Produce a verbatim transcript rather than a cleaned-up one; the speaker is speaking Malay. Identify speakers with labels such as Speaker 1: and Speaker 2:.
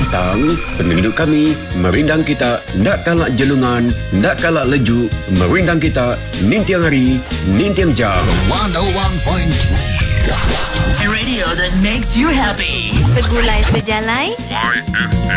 Speaker 1: bintang, penunduk kami, merindang kita, ndak kalak jelungan, ndak kalak lejuk, merindang kita, nintiang hari, nintiang jam.
Speaker 2: one oh one point three
Speaker 3: A radio that makes you happy.
Speaker 4: Segulai sejalai
Speaker 2: Y F M.